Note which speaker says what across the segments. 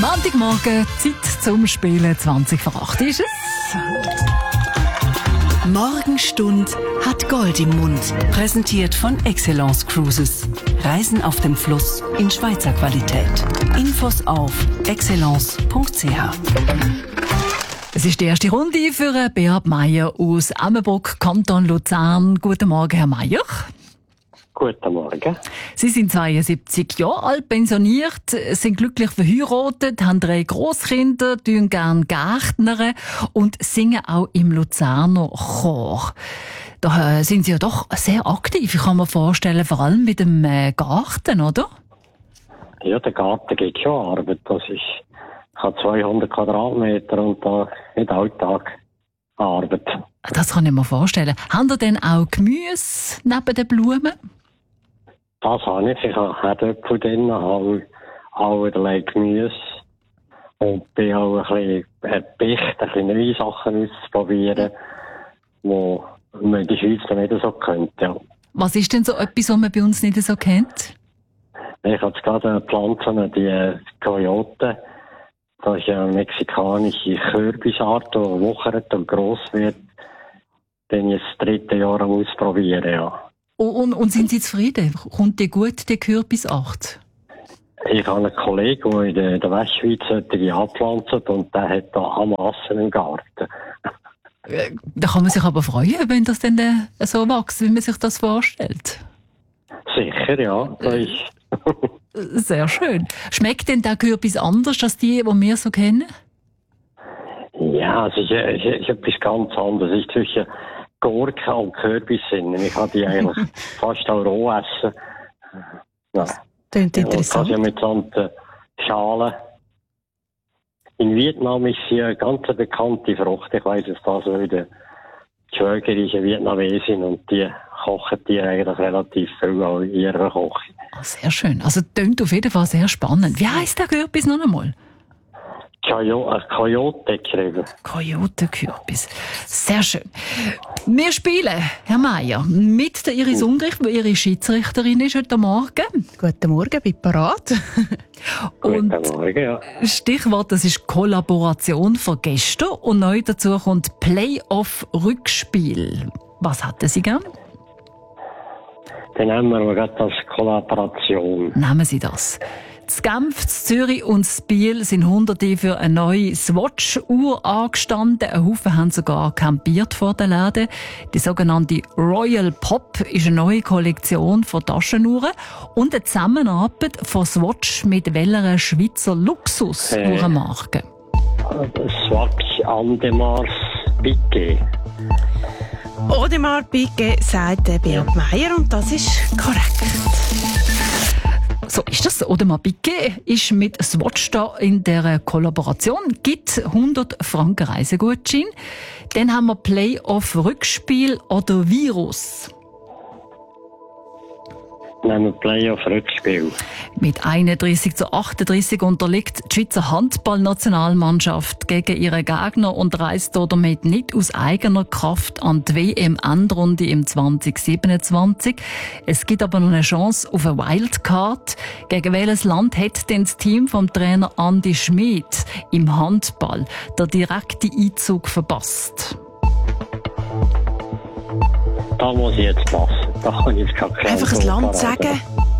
Speaker 1: Montagmorgen, Zeit zum Spielen. 20:08 ist es.
Speaker 2: Morgenstund hat Gold im Mund. Präsentiert von Excellence Cruises. Reisen auf dem Fluss in Schweizer Qualität. Infos auf excellence.ch.
Speaker 1: Es ist die erste Runde für Beat Meier aus Emmenbruck, Kanton Luzern. Guten Morgen, Herr Meier.
Speaker 3: Guten Morgen.
Speaker 1: Sie sind 72 Jahre alt, pensioniert, sind glücklich verheiratet, haben 3 Grosskinder, tun gern Gärtnern und singen auch im Luzerner Chor. Da sind Sie ja doch sehr aktiv, ich kann mir vorstellen, vor allem mit dem Garten, oder?
Speaker 3: Ja, der Garten geht schon Arbeit. Ich habe 200 Quadratmeter und da nicht Alltag Arbeit.
Speaker 1: Das kann ich mir vorstellen. Haben Sie denn auch Gemüse neben den Blumen?
Speaker 3: Das habe ich. Ich habe Herdöpfel drin, habe allerlei Gemüse und bin auch ein bisschen erpicht, ein bisschen neue Sachen auszuprobieren, die man in der Schweiz noch nicht so kennt. Ja.
Speaker 1: Was ist denn so etwas, was man bei uns nicht so kennt?
Speaker 3: Ich habe jetzt gerade Pflanzen, die Kojote. Das ist eine mexikanische Kürbisart, die wuchert und gross wird. Den ich das 3. Jahr am Ausprobieren, ja.
Speaker 1: Und sind Sie zufrieden? Kommt die gut, die Kürbisart?
Speaker 3: Ich habe einen Kollegen, der in der Westschweiz die anpflanzt und der hat da Amassen im Garten.
Speaker 1: Da kann man sich aber freuen, wenn das dann so wächst, wie man sich das vorstellt.
Speaker 3: Sicher, ja. Das ist
Speaker 1: sehr schön. Schmeckt denn der Kürbis anders als die wir so kennen?
Speaker 3: Ja, es ist etwas ganz anderes. Es ist zwischen Gurke und Kürbis. Ich kann die eigentlich fast auch roh essen. Ja.
Speaker 2: Klingt interessant.
Speaker 3: Ja, mit solchen Schalen. In Vietnam ist sie eine ganz bekannte Frucht. Ich weiss es da so, die Schwägerin ist eine Vietnamesin und die kochen die eigentlich relativ viel auch in ihrer Küche.
Speaker 1: Sehr schön. Also, klingt auf jeden Fall sehr spannend. Wie heisst der Kürbis noch einmal?
Speaker 3: Kojote geschrieben.
Speaker 1: Kojotenkürbis. Sehr schön. Wir spielen, Herr Meier, mit der Iris Ungrich, die Ihre Schiedsrichterin ist heute Morgen.
Speaker 2: Guten Morgen, bin parat.
Speaker 1: Und
Speaker 3: Guten Morgen, ja.
Speaker 1: Stichwort, das ist Kollaboration von Gästen und neu dazu kommt Playoff-Rückspiel. Was hätten Sie gern?
Speaker 3: Dann nehmen wir gerade das Kollaboration.
Speaker 1: Nehmen Sie das. In Genf, in Zürich und in Biel sind Hunderte für eine neue Swatch-Uhr angestanden. Ein Haufen haben sogar campiert vor den Läden. Die sogenannte Royal Pop ist eine neue Kollektion von Taschenuhren und eine Zusammenarbeit von Swatch mit welcher Schweizer Luxus-Uhrenmarke?
Speaker 3: Swatch Andemars Piquet.
Speaker 2: Audemars Piguet sagt der Beat Meier und das ist korrekt.
Speaker 1: So ist das. Audemars Piguet ist mit Swatch da in der Kollaboration. Gibt 100 Franken Reisegutschein. Dann haben wir Playoff-Rückspiel oder Virus.
Speaker 3: Nehmen wir Playoff-Rückspiel.
Speaker 1: Mit 31:38 unterliegt die Schweizer Handballnationalmannschaft gegen ihre Gegner und reist damit nicht aus eigener Kraft an die WM-Endrunde im 2027. Es gibt aber noch eine Chance auf eine Wildcard. Gegen welches Land hat denn das Team vom Trainer Andi Schmid im Handball den direkten Einzug verpasst?
Speaker 3: Da muss ich jetzt passen. Da kann ich jetzt keine
Speaker 2: Einfach ein Land sagen.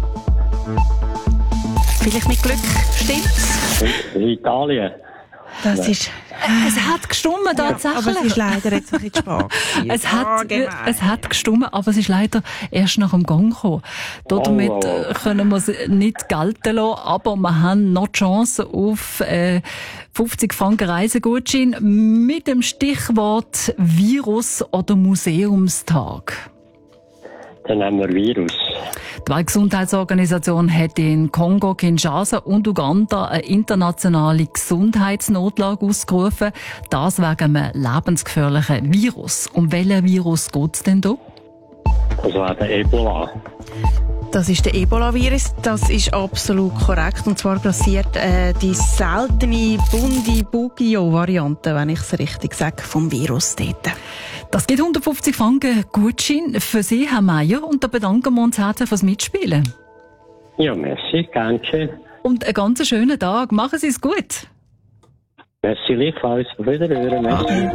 Speaker 2: Vielleicht mit Glück, stimmt's?
Speaker 3: Italien.
Speaker 2: Das ist...
Speaker 1: Es hat gestummt, tatsächlich.
Speaker 2: Aber es ist leider jetzt ein bisschen spät.
Speaker 1: Es hat gestummt, aber es ist leider erst nach dem Gang gekommen. Damit können wir es nicht gelten lassen, aber wir haben noch die Chance auf 50 Franken Reisegutschein mit dem Stichwort Virus oder Museumstag.
Speaker 3: Dann haben wir Virus.
Speaker 1: Die Weltgesundheitsorganisation hat in Kongo, Kinshasa und Uganda eine internationale Gesundheitsnotlage ausgerufen. Das wegen einem lebensgefährlichen Virus. Um welchen Virus geht es denn da?
Speaker 3: Das war der Ebola.
Speaker 2: Das ist der Ebola-Virus, das ist absolut korrekt. Und zwar grassiert die seltene Bundibugyo-Variante, wenn ich es richtig sage, vom Virus dort.
Speaker 1: Das gibt 150 Franken Gutschein für Sie, Herr Meier, und da bedanken wir uns herzlich fürs Mitspielen.
Speaker 3: Ja, merci, danke.
Speaker 1: und einen ganz schönen Tag. Machen Sie es gut.
Speaker 3: Merci, gleichfalls. Auf Wiederhören. Merci.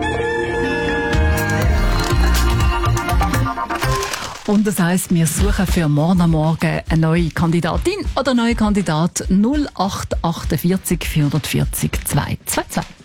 Speaker 1: Und das heisst, wir suchen für morgen am Morgen eine neue Kandidatin oder einen neuen Kandidat 0848 440 222.